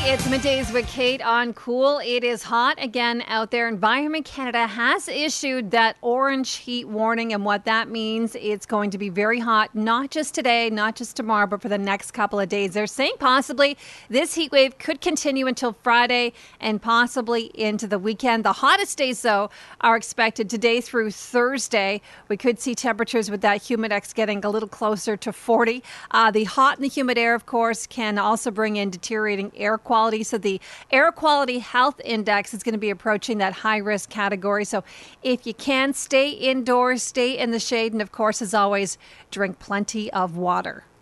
It's Middays with Kate on Cool. It is hot again out there. Environment Canada has issued that orange heat warning, and what that means, it's going to be very hot, not just today, not just tomorrow, but for the next couple of days. They're saying possibly this heat wave could continue until Friday and possibly into the weekend. The hottest days, though, are expected today through Thursday. We could see temperatures with that humidex getting a little closer to 40. The hot and the humid air, of course, can also bring in deteriorating air quality. So the Air Quality Health Index is going to be approaching that high-risk category. So if you can, stay indoors, stay in the shade, and of course, as always, drink plenty of water.